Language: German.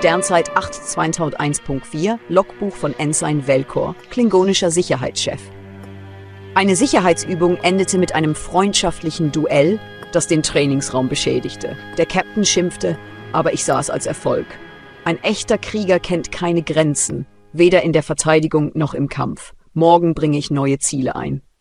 Sternzeit 8/2001.4, Logbuch von Ensign Velkor, klingonischer Sicherheitschef. Eine Sicherheitsübung endete mit einem freundschaftlichen Duell, das den Trainingsraum beschädigte. Der Captain schimpfte, aber ich sah es als Erfolg. Ein echter Krieger kennt keine Grenzen, weder in der Verteidigung noch im Kampf. Morgen bringe ich neue Ziele ein.